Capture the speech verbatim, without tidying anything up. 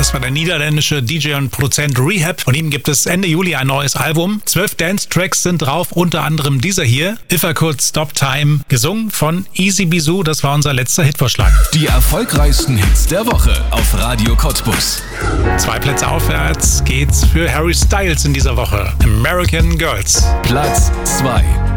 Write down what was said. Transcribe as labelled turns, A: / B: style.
A: Das war der niederländische D J und Produzent Rehab. Von ihm gibt es Ende Juli ein neues Album. Zwölf Dance-Tracks sind drauf, unter anderem dieser hier, If I Could Stop Time, gesungen von Easy Bisou. Das war unser letzter Hitvorschlag.
B: Die erfolgreichsten Hits der Woche auf Radio Cottbus.
A: Zwei Plätze aufwärts geht's für Harry Styles in dieser Woche. American Girls.
B: Platz zwei.